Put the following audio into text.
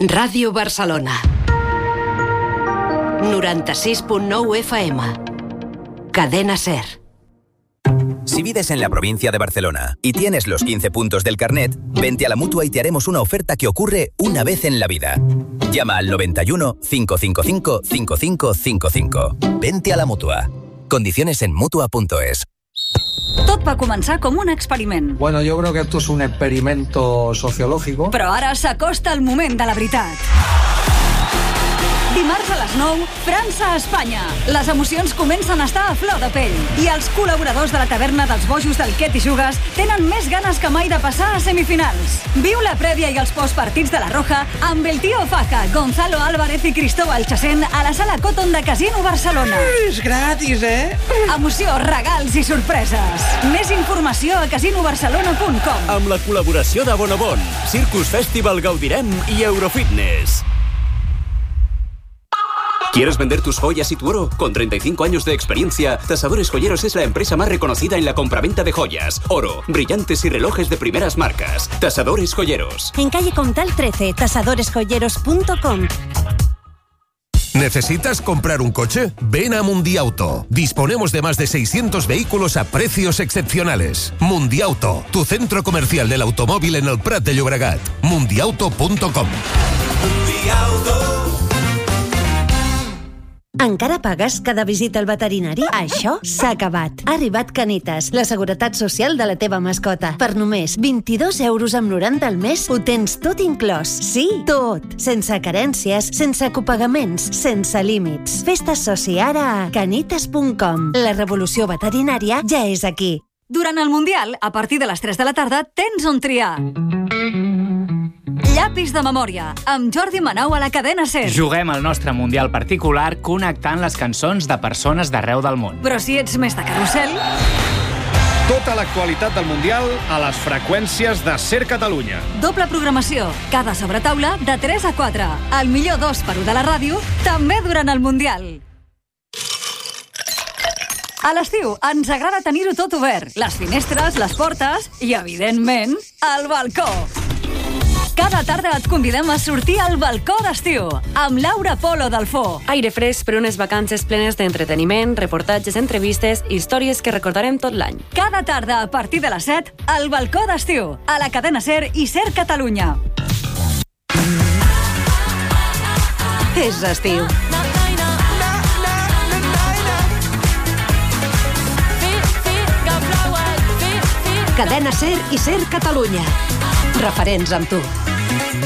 Ràdio Barcelona 96.9 FM. Cadena SER. Si vives en la provincia de Barcelona y tienes los 15 puntos del carnet, vente a la Mutua y te haremos una oferta que ocurre una vez en la vida. Llama al 91 555 5555. Vente a la Mutua. Condiciones en Mutua.es. Tot va començar com un experiment. Bueno, yo creo que esto es un experimento sociológico. Però ara s'acosta el moment de la veritat. Dimarts a les 9, França-Espanya. Les emocions comencen a estar a flor de pell. I els col·laboradors de la taverna dels bojos del Quet i Jugues tenen més ganes que mai de passar a semifinals. Viu la prèvia i els postpartits de la Roja amb el Tío Faja, Gonzalo Álvarez i Cristóbal Chasén a la sala Cotton de Casino Barcelona. És gratis, Emoció, regals i sorpreses. Més informació a casinobarcelona.com. Amb la col·laboració de Bonobon, Circus Festival Gaudirem i Eurofitness. ¿Quieres vender tus joyas y tu oro? Con 35 años de experiencia, Tasadores Joyeros es la empresa más reconocida en la compraventa de joyas, oro, brillantes y relojes de primeras marcas. Tasadores Joyeros. En calle Comtal 13, tasadoresjoyeros.com. ¿Necesitas comprar un coche? Ven a Mundiauto. Disponemos de más de 600 vehículos a precios excepcionales. Mundiauto, tu centro comercial del automóvil en el Prat de Llobregat. Mundiauto.com. Encara pagues cada visita al veterinari? Això s'ha acabat. Ha arribat Canitas, la seguretat social de la teva mascota. Per només 22 euros amb 90 al mes ho tens tot inclòs. Sí, tot. Sense carències, sense copagaments, sense límits. Fes-te soci ara a canitas.com. La revolució veterinària ja és aquí. Durant el Mundial, a partir de les 3 de la tarda, tens on triar. Llapis de memòria, amb Jordi Manau a la cadena SER. Juguem el nostre Mundial particular connectant les cançons de persones d'arreu del món. Però si ets més de carrusel... Tota l'actualitat del Mundial a les freqüències de SER Catalunya. Doble programació, cada sobretaula de 3 a 4. El millor 2x1 de la ràdio, també durant el Mundial. A l'estiu ens agrada tenir-ho tot obert. Les finestres, les portes i, evidentment, el balcó. Cada tarda et convidem a sortir al balcó d'estiu amb Laura Polo del Fo. Aire fresc per unes vacances plenes d'entreteniment, reportatges, entrevistes i històries que recordarem tot l'any. Cada tarda a partir de les 7 al balcó d'estiu, a la cadena SER i SER Catalunya. És estiu. Cadena SER i SER Catalunya. Referents amb tu.